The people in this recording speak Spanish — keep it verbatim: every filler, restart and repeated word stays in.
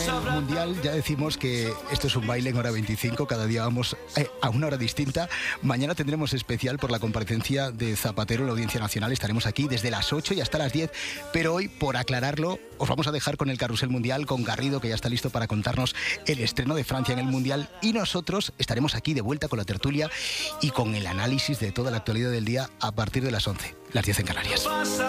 Mundial ya decimos que esto es un baile en hora veinticinco, cada día vamos a una hora distinta. Mañana tendremos especial por la comparecencia de Zapatero en la Audiencia Nacional. Estaremos aquí desde las ocho y hasta las diez, pero hoy, por aclararlo, os vamos a dejar con el Carrusel Mundial, con Garrido, que ya está listo para contarnos el estreno de Francia en el Mundial, y nosotros estaremos aquí de vuelta con la tertulia y con el análisis de toda la actualidad del día a partir de las once, las diez en Canarias.